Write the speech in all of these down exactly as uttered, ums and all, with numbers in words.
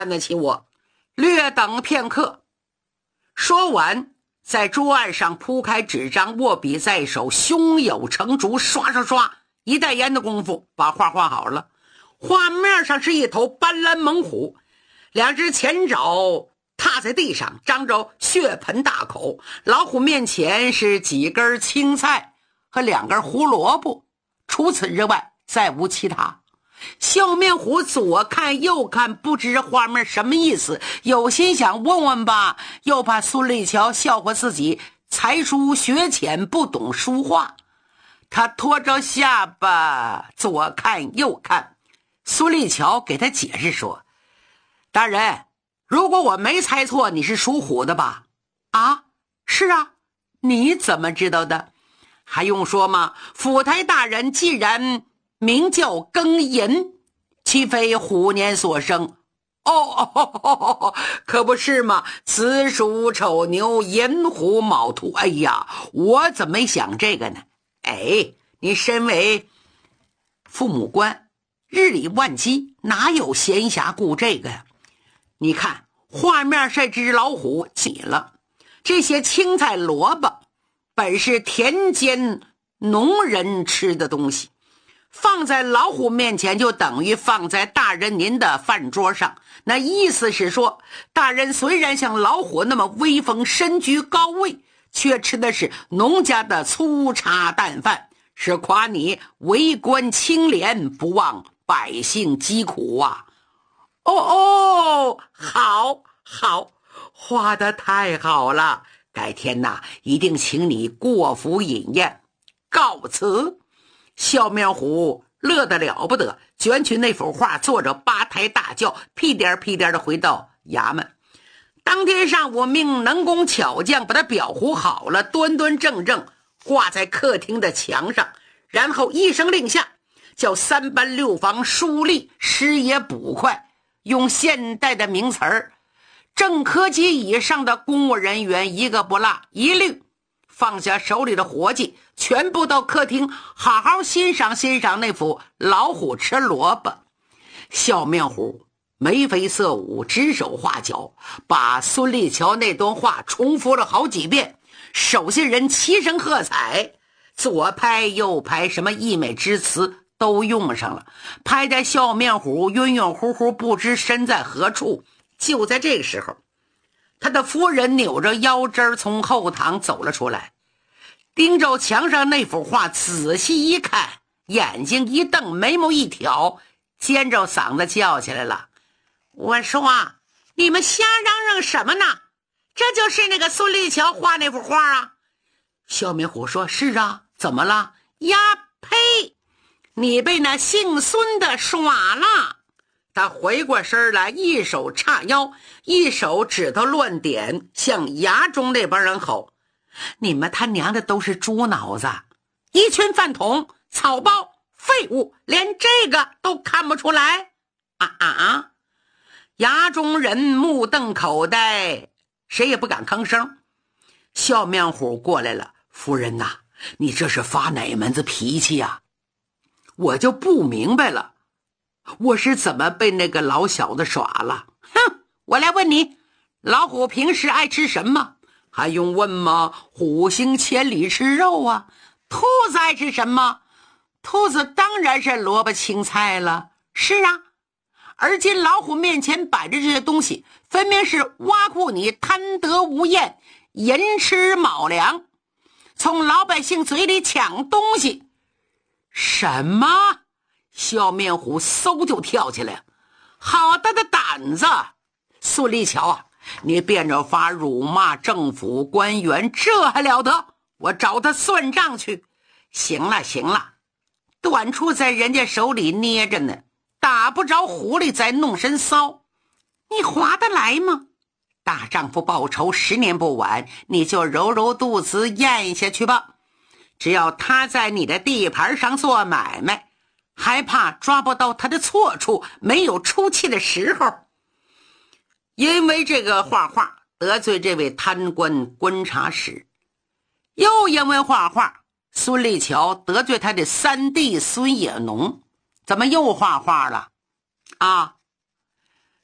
得起我。略等片刻，说完，在桌案上铺开纸张，握笔在手，胸有成竹，刷刷刷，一袋烟的功夫把画画好了。画面上是一头斑斓猛虎，两只前爪踏在地上，张着血盆大口。老虎面前是几根青菜和两根胡萝卜，除此之外再无其他。笑面虎左看右看，不知画面什么意思，有心想问问吧，又怕孙立桥笑话自己才疏学浅，不懂书画。他拖着下巴左看右看，孙立桥给他解释说：大人，如果我没猜错，你是属虎的吧？啊，是啊，你怎么知道的？还用说吗？府台大人既然名叫庚寅，岂非虎年所生？哦哦哦哦，可不是嘛！子鼠丑牛寅虎卯兔。哎呀，我怎么没想这个呢？哎，你身为父母官，日理万机，哪有闲暇顾这个呀？你看画面这只老虎起了，这些青菜萝卜本是田间农人吃的东西，放在老虎面前就等于放在大人您的饭桌上。那意思是说，大人虽然像老虎那么威风，身居高位，却吃的是农家的粗茶淡饭，是夸你为官清廉，不忘百姓疾苦啊。哦哦，好好，画得太好了，改天呐一定请你过府饮宴。告辞。笑面虎乐得了不得，卷起那幅画，坐着八抬大轿，屁颠屁颠的回到衙门。当天上午，命能工巧匠把它裱糊好了，端端正正挂在客厅的墙上，然后一声令下，叫三班六房书吏师爷捕快，用现代的名词儿，正科级以上的公务人员一个不落，一律放下手里的活计，全部到客厅好好欣赏欣赏那幅老虎吃萝卜。笑面虎眉飞色舞，指手画脚，把孙立桥那段话重复了好几遍。手下人齐声喝彩，左拍右拍，什么溢美之词都用上了，拍在笑面虎晕晕乎乎，不知身在何处。就在这个时候，他的夫人扭着腰肢从后堂走了出来，盯着墙上那幅画仔细一看，眼睛一瞪，眉毛一挑，尖着嗓子叫起来了：我说啊，你们瞎嚷嚷什么呢？这就是那个孙立桥画那幅画啊。笑面虎说：是啊，怎么了？呀呸，你被那姓孙的耍了。他回过身来，一手叉腰，一手指头乱点，向衙中那帮人吼：你们他娘的都是猪脑子，一群饭桶、草包、废物，连这个都看不出来啊啊啊！衙中人目瞪口呆，谁也不敢吭声。笑面虎过来了：夫人呐，你这是发哪门子脾气呀？我就不明白了，我是怎么被那个老小子耍了？哼，我来问你，老虎平时爱吃什么？还用问吗？虎行千里吃肉啊。兔子爱吃什么？兔子当然是萝卜青菜了。是啊，而今老虎面前摆着这些东西，分明是挖苦你贪得无厌，寅吃卯粮，从老百姓嘴里抢东西。什么？笑面虎嗖就跳起来，好大的胆子！孙立桥啊，你变着法辱骂政府官员，这还了得？我找他算账去。行了行了，短处在人家手里捏着呢，打不着狐狸再弄身骚，你划得来吗？大丈夫报仇十年不晚，你就揉揉肚子咽下去吧。只要他在你的地盘上做买卖，还怕抓不到他的错处，没有出气的时候。因为这个画画得罪这位贪官观察使，又因为画画孙立桥得罪他的三弟孙野农，怎么又画画了啊？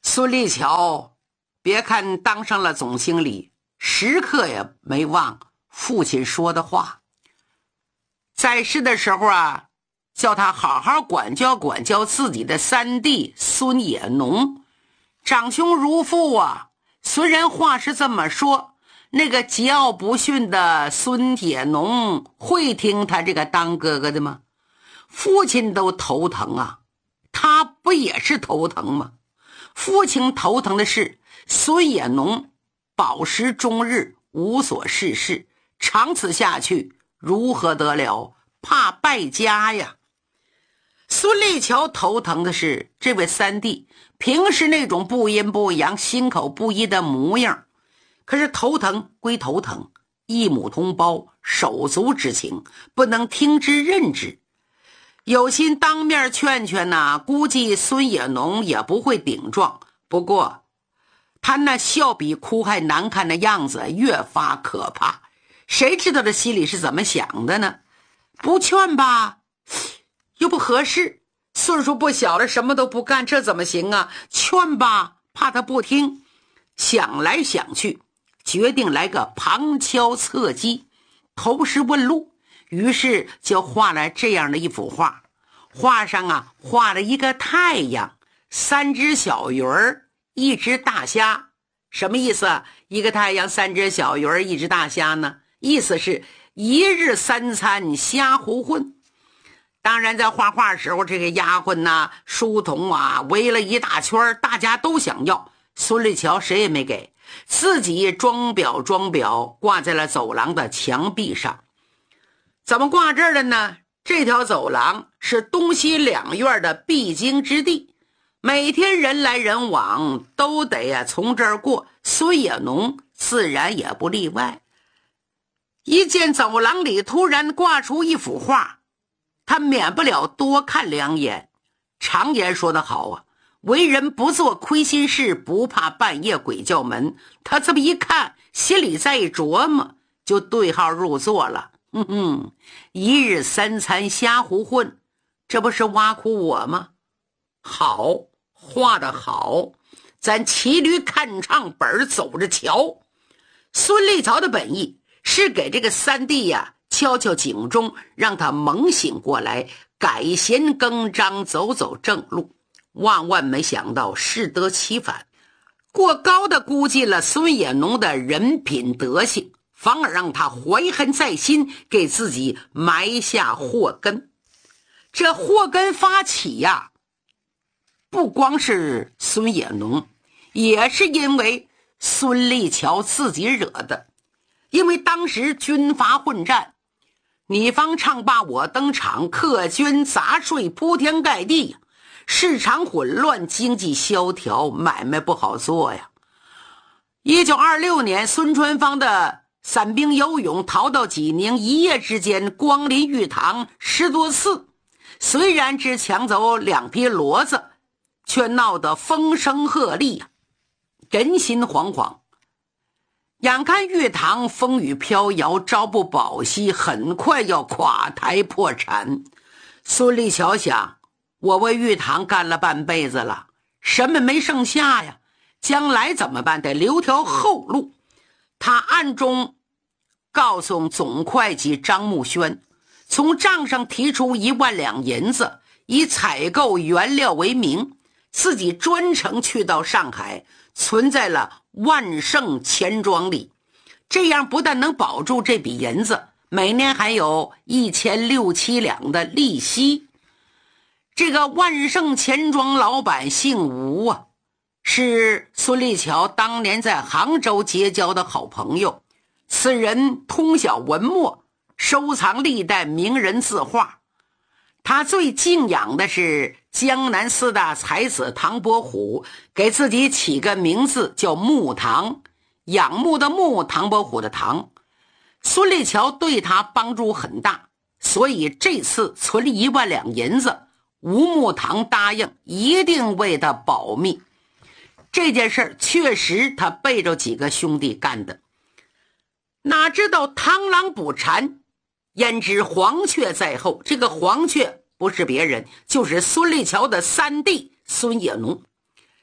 孙立桥别看当上了总经理，时刻也没忘父亲说的话。在世的时候啊，叫他好好管教管教自己的三弟孙野农，长兄如父啊。虽然话是这么说，那个桀骜不驯的孙野农会听他这个当哥哥的吗？父亲都头疼啊，他不也是头疼吗？父亲头疼的是孙野农饱食终日，无所事事，长此下去如何得了？怕败家呀。孙立桥头疼的是这位三弟平时那种不阴不阳、心口不一的模样，可是头疼归头疼，一母同胞，手足之情，不能听之任之。有心当面劝劝呐，估计孙野农也不会顶撞。不过他那笑比哭还难看的样子越发可怕，谁知道他心里是怎么想的呢？不劝吧又不合适，岁数不小了，什么都不干，这怎么行啊？劝吧怕他不听，想来想去，决定来个旁敲侧击，投石问路。于是就画了这样的一幅画，画上啊画了一个太阳，三只小鱼儿，一只大虾。什么意思啊？一个太阳，三只小鱼儿，一只大虾呢？意思是一日三餐虾糊混。当然在画画时候，这个丫鬟呐、书童啊围了一大圈，大家都想要，孙立桥谁也没给，自己装裱装裱挂在了走廊的墙壁上。怎么挂这儿的呢？这条走廊是东西两院的必经之地，每天人来人往，都得呀、啊、从这儿过，孙野农自然也不例外。一见走廊里突然挂出一幅画，他免不了多看两眼。常言说得好啊，为人不做亏心事，不怕半夜鬼叫门。他这么一看，心里再一琢磨，就对号入座了。哼哼，一日三餐瞎胡混，这不是挖苦我吗？好，画得好，咱骑驴看唱本走着瞧。孙立桥的本意是给这个三弟呀、啊、敲敲警钟，让他猛醒过来，改弦更张，走走正路。万万没想到适得其反，过高的估计了孙野农的人品德行，反而让他怀恨在心，给自己埋下祸根。这祸根发起呀、啊，不光是孙野农，也是因为孙立桥自己惹的。因为当时军阀混战，你方唱罢我登场，客军杂税铺天盖地，市场混乱，经济萧条，买卖不好做呀。一九二六年，孙传芳的散兵游勇逃到济宁，一夜之间光临玉堂十多次，虽然只抢走两匹骡子，却闹得风声鹤唳，人心惶惶。眼看玉堂风雨飘摇，朝不保夕，很快要垮台破产。孙立桥想，我为玉堂干了半辈子了，什么没剩下呀？将来怎么办？得留条后路。他暗中告诉总会计张木轩，从账上提出一万两银子，以采购原料为名，自己专程去到上海，存在了万盛钱庄里。这样不但能保住这笔银子，每年还有一千六七两的利息。这个万盛钱庄老板姓吴啊，是孙立桥当年在杭州结交的好朋友。此人通晓文墨，收藏历代名人字画。他最敬仰的是江南四大才子唐伯虎，给自己起个名字叫木唐，仰慕的慕，唐伯虎的唐。孙立桥对他帮助很大，所以这次存了一万两银子，吴木唐答应一定为他保密。这件事确实他背着几个兄弟干的，哪知道螳螂捕蝉，焉知黄雀在后。这个黄雀不是别人，就是孙立桥的三弟孙野农。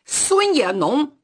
孙也农